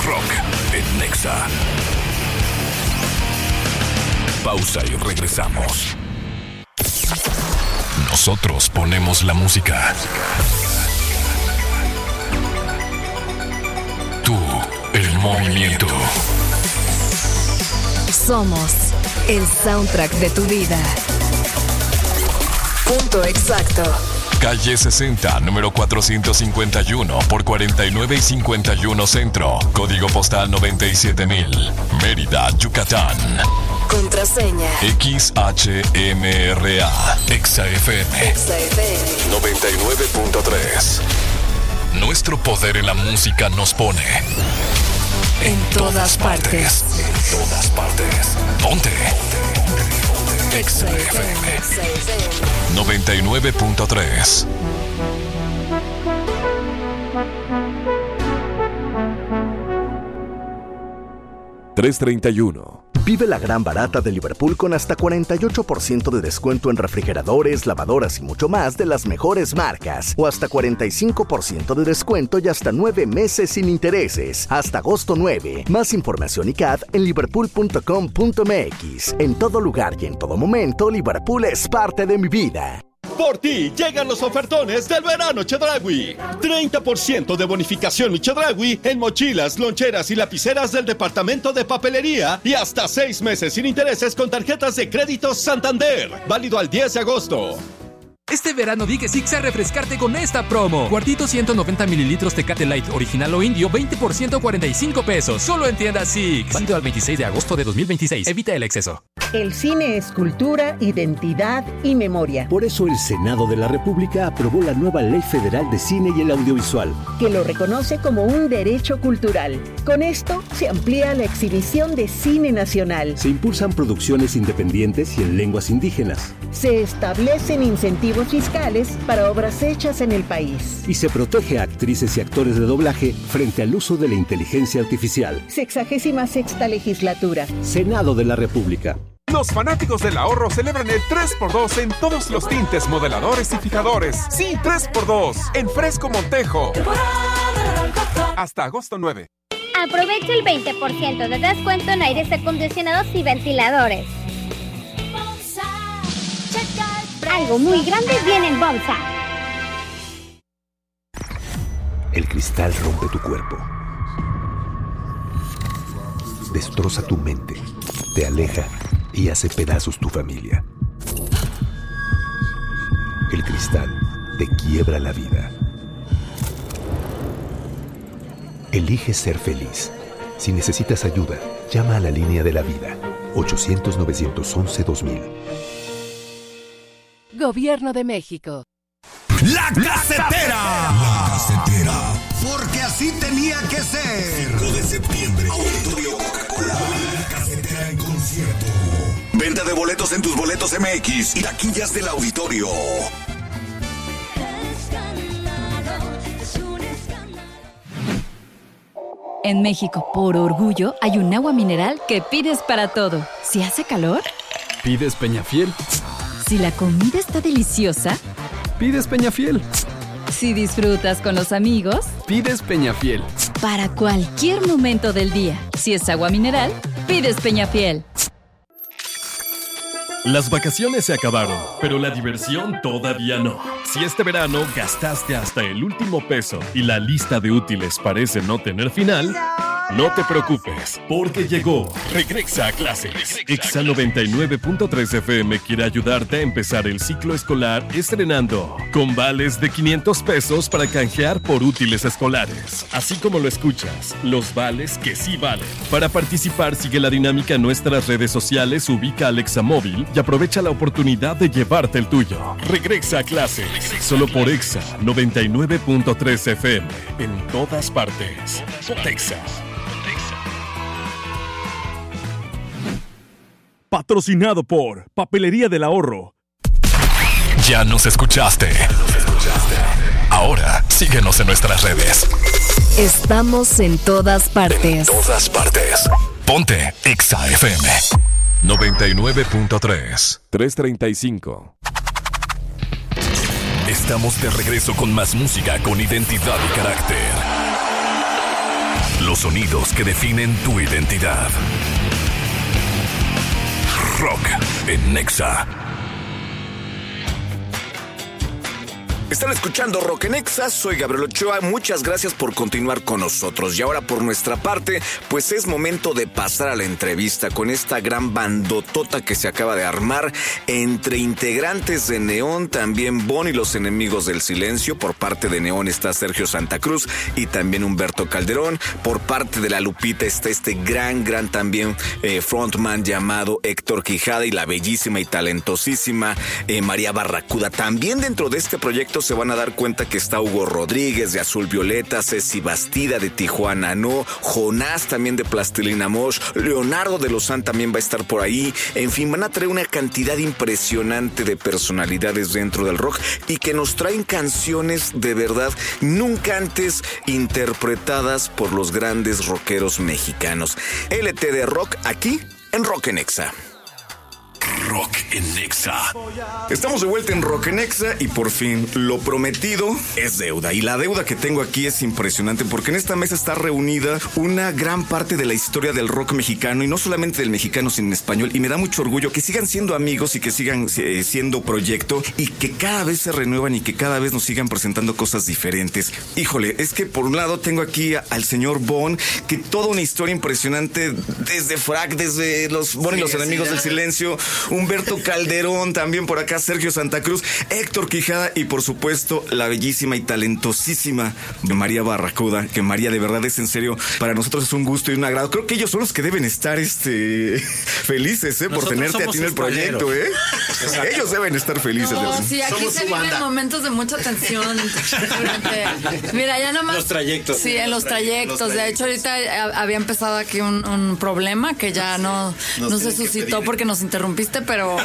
rock en Nexa. Pausa y regresamos. Nosotros ponemos la música. Tú, el movimiento. Somos el soundtrack de tu vida. Punto exacto. Calle 60, número 451 por 49 y 51 Centro. Código postal 97000. Mérida, Yucatán. Contraseña XHMRA. XFM 99.3. Nuestro poder en la música nos pone en todas partes. En todas partes. Ponte. XFM 99.3. $3.31. Vive la gran barata de Liverpool con hasta 48% de descuento en refrigeradores, lavadoras y mucho más de las mejores marcas. O hasta 45% de descuento y hasta 9 meses sin intereses. Hasta agosto 9. Más información y CAD en liverpool.com.mx. En todo lugar y en todo momento, Liverpool es parte de mi vida. Por ti llegan los ofertones del verano Chedraui. 30% de bonificación mi Chedraui en mochilas, loncheras y lapiceras del departamento de papelería y hasta 6 meses sin intereses con tarjetas de crédito Santander. Válido al 10 de agosto. Este verano di que sí a refrescarte con esta promo. Cuartito 190 mililitros Tecate Light original o indio, 20% 45 pesos. Solo en tiendas Six. Válido al 26 de agosto de 2026. Evita el exceso. El cine es cultura, identidad y memoria. Por eso el Senado de la República aprobó la nueva Ley Federal de Cine y el Audiovisual, que lo reconoce como un derecho cultural. Con esto se amplía la exhibición de cine nacional. Se impulsan producciones independientes y en lenguas indígenas. Se establecen incentivos fiscales para obras hechas en el país. Y se protege a actrices y actores de doblaje frente al uso de la inteligencia artificial. 66ª legislatura. Senado de la República. Los fanáticos del ahorro celebran el 3x2 en todos los tintes, modeladores y fijadores. Sí, 3x2 en Fresco Montejo. Hasta agosto 9. Aprovecha el 20% de descuento en aires acondicionados y ventiladores. Algo muy grande viene en Bomsa. El cristal rompe tu cuerpo. Destroza tu mente. Te aleja y hace pedazos tu familia. El cristal te quiebra la vida. Elige ser feliz. Si necesitas ayuda, llama a la línea de la vida. 800-911-2000. Gobierno de México. ¡La Casetera! La Casetera. Porque así tenía que ser. 5 de septiembre, Auditorio Coca-Cola. La Casetera en concierto. Venta de boletos en tus boletos MX y taquillas del auditorio. En México, por orgullo, hay un agua mineral que pides para todo. Si hace calor, ¿pides Peñafiel? Si la comida está deliciosa, pides Peñafiel. Si disfrutas con los amigos, pides Peñafiel. Para cualquier momento del día, si es agua mineral, pides Peñafiel. Las vacaciones se acabaron, pero la diversión todavía no. Si este verano gastaste hasta el último peso y la lista de útiles parece no tener final, no te preocupes, porque llegó Regresa a Clases. Exa 99.3 FM quiere ayudarte a empezar el ciclo escolar estrenando con vales de 500 pesos para canjear por útiles escolares. Así como lo escuchas, los vales que sí valen. Para participar, sigue la dinámica en nuestras redes sociales, ubica al Exa Móvil y aprovecha la oportunidad de llevarte el tuyo. Regresa a Clases, solo por Exa 99.3 FM, en todas partes. Exa. Patrocinado por Papelería del Ahorro. Ya nos escuchaste. Ahora síguenos en nuestras redes. Estamos en todas partes. En todas partes. Ponte Exa FM 99.3. 3:35. Estamos de regreso con más música con identidad y carácter. Los sonidos que definen tu identidad. Rock en Nexa. Están escuchando Rock en Exa, soy Gabriel Ochoa, muchas gracias por continuar con nosotros. Y ahora por nuestra parte, pues es momento de pasar a la entrevista con esta gran bandotota que se acaba de armar entre integrantes de Neón, también Bon y los Enemigos del Silencio. Por parte de Neón está Sergio Santa Cruz y también Humberto Calderón. Por parte de La Lupita está este gran también frontman llamado Héctor Quijada y la bellísima y talentosísima María Barracuda. También dentro de este proyecto se van a dar cuenta que está Hugo Rodríguez de Azul Violeta, Ceci Bastida de Tijuana No, Jonás también de Plastilina Mosh, Leonardo de Lozán también va a estar por ahí. En fin, van a traer una cantidad impresionante de personalidades dentro del rock y que nos traen canciones de verdad nunca antes interpretadas por los grandes rockeros mexicanos. LTD Rock aquí en Rock en Exa. Rock en Nexa. Estamos de vuelta en Rock en Exa y por fin lo prometido es deuda. Y la deuda que tengo aquí es impresionante porque en esta mesa está reunida una gran parte de la historia del rock mexicano y no solamente del mexicano sino en español. Y me da mucho orgullo que sigan siendo amigos y que sigan siendo proyecto y que cada vez se renuevan y que cada vez nos sigan presentando cosas diferentes. Híjole, es que por un lado tengo aquí al señor Bon, que toda una historia impresionante desde Frac, desde los Bon y los Enemigos del Silencio, Humberto Calderón, también por acá Sergio Santa Cruz, Héctor Quijada y por supuesto la bellísima y talentosísima María Barracuda, que María de verdad es en serio, para nosotros es un gusto y un agrado. Creo que ellos son los que deben estar felices por tenerte a ti en el proyecto, Ellos deben estar felices. No, sí, aquí somos se viven momentos de mucha tensión. Mira, ya nomás los trayectos. Sí, en los trayectos. De hecho, ahorita había empezado aquí un problema que ya no se suscitó porque nos interrumpiste, pero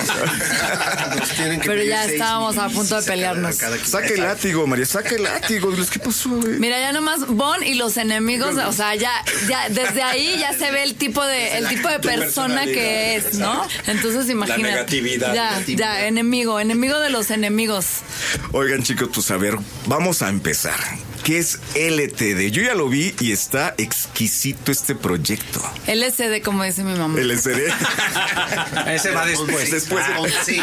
ya estábamos a punto de pelearnos. Saca el látigo, María, saca el látigo. ¿Qué pasó, güey? Mira, ya nomás Bon y los Enemigos, o sea, ya desde ahí ya se ve el tipo de persona que es, ¿no? Entonces imagínate. La negatividad. Ya, enemigo de los enemigos. Oigan, chicos, pues a ver, vamos a empezar. ¿Qué es LTD? Yo ya lo vi y está exquisito este proyecto. LCD, como dice mi mamá. LCD. Ese va después. Sí.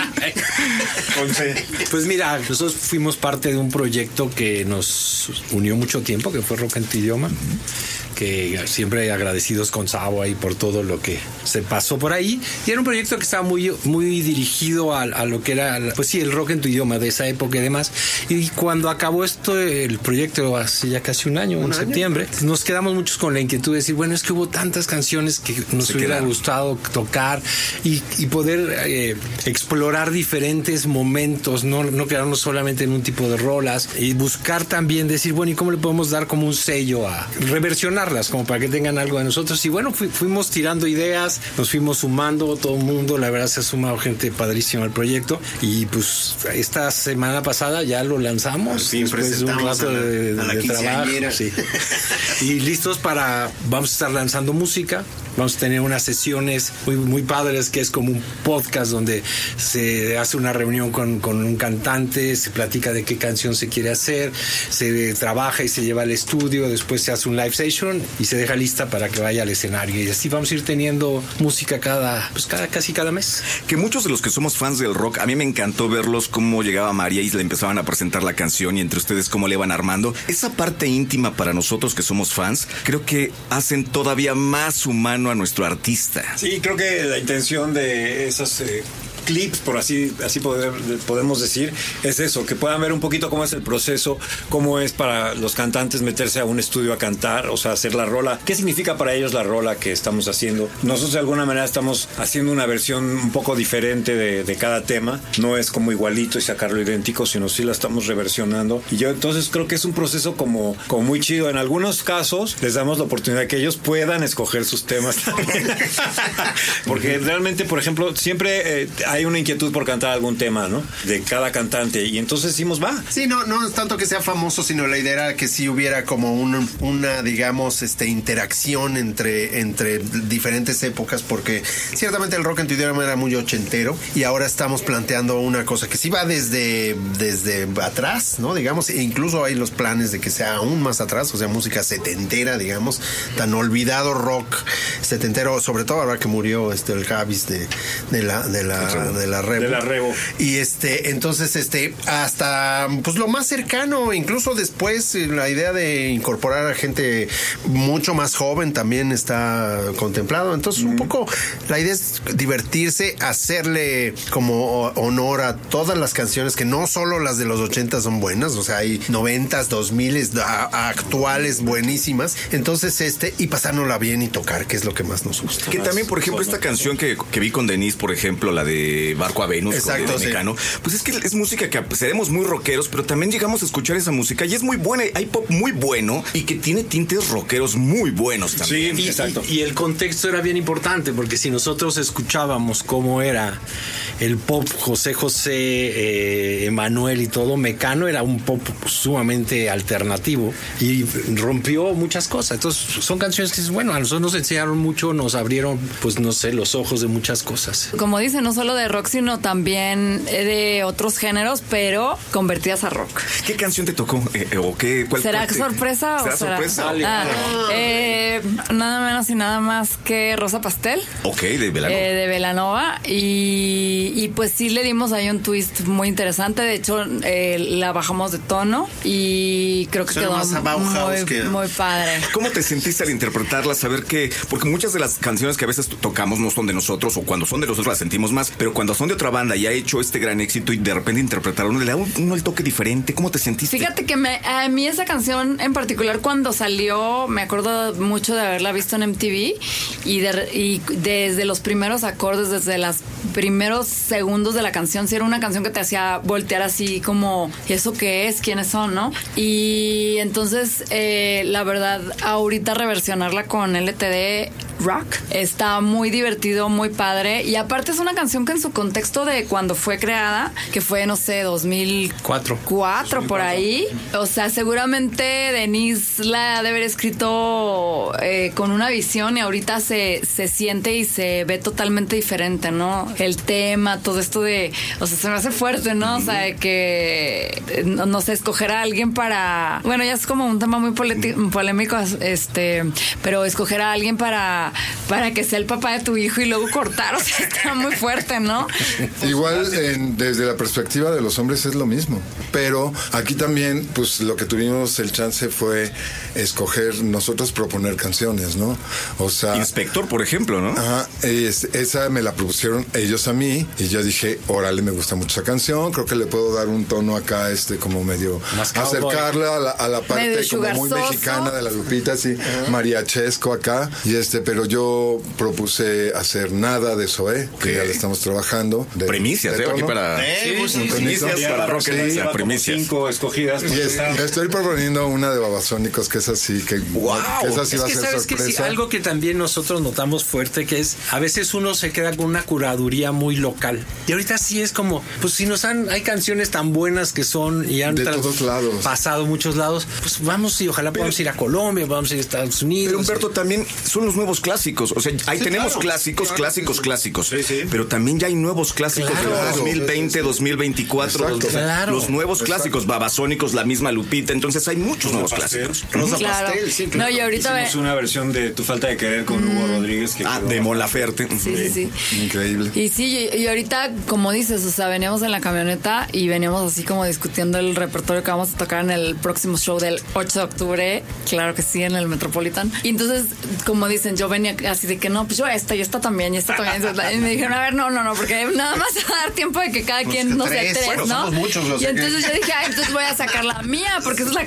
Pues mira, nosotros fuimos parte de un proyecto que nos unió mucho tiempo, que fue Rock en tu Idioma. Que siempre agradecidos con Sabo ahí por todo lo que se pasó por ahí. Y era un proyecto que estaba muy dirigido a lo que era, pues sí, el rock en tu idioma de esa época y demás. Y cuando acabó el proyecto hace ya casi un año, en septiembre, nos quedamos muchos con la inquietud de decir, bueno, es que hubo tantas canciones que nos hubiera gustado tocar y poder explorar diferentes momentos, no quedarnos solamente en un tipo de rolas y buscar también decir, bueno, ¿y cómo le podemos dar como un sello a reversionar? Como para que tengan algo de nosotros. Y bueno, fuimos tirando ideas, nos fuimos sumando, todo el mundo, la verdad se ha sumado gente padrísima al proyecto. Y pues esta semana pasada ya lo lanzamos. Sí, después de un rato de trabajo. Sí. Y listos vamos a estar lanzando música. Vamos a tener unas sesiones muy padres que es como un podcast donde se hace una reunión con un cantante, se platica de qué canción se quiere hacer, se trabaja y se lleva al estudio, después se hace un live session y se deja lista para que vaya al escenario. Y así vamos a ir teniendo música casi cada mes. Que muchos de los que somos fans del rock, a mí me encantó verlos cómo llegaba María y le empezaban a presentar la canción y entre ustedes cómo le iban armando. Esa parte íntima para nosotros que somos fans, creo que hacen todavía más humano a nuestro artista. Sí, creo que la intención de esos clips, por así podemos decir, es eso, que puedan ver un poquito cómo es el proceso, cómo es para los cantantes meterse a un estudio a cantar, o sea, hacer la rola, qué significa para ellos la rola que estamos haciendo. Nosotros de alguna manera estamos haciendo una versión un poco diferente de cada tema, no es como igualito y sacarlo idéntico, sino sí la estamos reversionando. Y yo entonces creo que es un proceso como muy chido. En algunos casos les damos la oportunidad de que ellos puedan escoger sus temas también. Porque realmente, por ejemplo, siempre hay una inquietud por cantar algún tema, ¿no? De cada cantante. Y entonces decimos, va. Sí, no es tanto que sea famoso, sino la idea era que sí hubiera como una digamos, interacción entre diferentes épocas, porque ciertamente el rock en tu idioma era muy ochentero y ahora estamos planteando una cosa que sí va desde atrás, ¿no? Digamos, e incluso hay los planes de que sea aún más atrás, o sea, música setentera, digamos, tan olvidado rock setentero, sobre todo ahora que murió el Javis de la Revo. Y entonces hasta pues lo más cercano, incluso después la idea de incorporar a gente mucho más joven también está contemplado. Entonces un poco la idea es divertirse, hacerle como honor a todas las canciones, que no solo las de los 80 son buenas, o sea, hay 90s, 2000s, actuales buenísimas. Entonces y pasárnosla bien y tocar, que es lo que más nos gusta. Que también, por ejemplo, esta canción que vi con Denise, por ejemplo, la de Barco a Venus, exacto, con Mecano, pues es que es música que seremos muy rockeros, pero también llegamos a escuchar esa música y es muy buena, hay pop muy bueno y que tiene tintes rockeros muy buenos también. Sí, exacto. Y el contexto era bien importante, porque si nosotros escuchábamos cómo era el pop José, Emanuel y todo, Mecano era un pop sumamente alternativo y rompió muchas cosas. Entonces son canciones que, bueno, a nosotros nos enseñaron mucho, nos abrieron, pues no sé, los ojos de muchas cosas. Como dicen, no solo de rock, sino también de otros géneros, pero convertidas a rock. ¿Qué canción te tocó? ¿Será sorpresa o será? Nada menos y nada más que Rosa Pastel. Ok, de Belanova. De Belanova. Y pues sí le dimos ahí un twist muy interesante. De hecho, la bajamos de tono y creo que quedó muy padre. ¿Cómo te sentiste al interpretarla? Saber que, porque muchas de las canciones que a veces tocamos no son de nosotros, o cuando son de nosotros las sentimos más, pero cuando son de otra banda y ha hecho este gran éxito y de repente interpretaron, le da uno el toque diferente. ¿Cómo te sentiste? Fíjate que a mí esa canción en particular, cuando salió, me acuerdo mucho de haberla visto en MTV y desde los primeros acordes, desde los primeros segundos de la canción, sí era una canción que te hacía voltear así como, ¿eso qué es? ¿Quiénes son? ¿No? Y entonces, la verdad, ahorita reversionarla con LTD Rock está muy divertido, muy padre, y aparte es una canción que en su contexto de cuando fue creada, que fue, no sé, 2004 por ahí, o sea, seguramente Denise la ha de haber escrito con una visión y ahorita se siente y se ve totalmente diferente, ¿no? El tema, todo esto de, o sea, se me hace fuerte, ¿no? O sea, que no sé, escoger a alguien para, bueno, ya es como un tema muy polémico, pero escoger a alguien para que sea el papá de tu hijo y luego cortar, o sea, está muy fuerte, ¿no? Igual desde la perspectiva de los hombres es lo mismo, pero aquí también pues lo que tuvimos el chance fue escoger, nosotros proponer canciones, ¿no? O sea, Inspector, por ejemplo, ¿no? Ajá, esa me la propusieron ellos a mí y yo dije, órale, me gusta mucho esa canción, creo que le puedo dar un tono acá, como medio acercarla a la parte como muy mexicana de la Lupita, sí, mariachesco acá, y pero yo propuse hacer Nada de Zoé, que ya le estamos trabajando. Primicias, aquí para... primicias para rock, primicias. 5 escogidas. Y estoy proponiendo una de Babasónicos, que es así, que esa sí va a ser ¿sabes sorpresa. Que sí, algo que también nosotros notamos fuerte, que es, a veces uno se queda con una curaduría muy local. Y ahorita sí es como, pues si hay canciones tan buenas que son y han de todos lados, pasado muchos lados, pues vamos y ojalá podamos ir a Colombia, vamos a ir a Estados Unidos. Pero Humberto, también son los nuevos clásicos. O sea, ahí tenemos clásicos. Sí. Pero también ya hay nuevos clásicos de 2020, 2024. Los nuevos clásicos, Babasónicos, la misma Lupita. Entonces hay muchos nuevos clásicos. Rosa Pastel, sí. No, y ahorita hicimos una versión de Tu Falta de Querer con Hugo Rodríguez. De Mon Laferte. Sí. Increíble. Y sí, y ahorita, como dices, o sea, veníamos en la camioneta y veníamos así como discutiendo el repertorio que vamos a tocar en el próximo show del 8 de octubre. Claro que sí, en el Metropolitan. Y entonces, como dicen, yo venía así de que no, pues yo esta también. Y me dijeron, a ver, no, porque nada más va a dar tiempo de que cada quien, no sé, tres, ¿no? Somos muchos los y entonces yo dije, entonces voy a sacar la mía, porque esa es la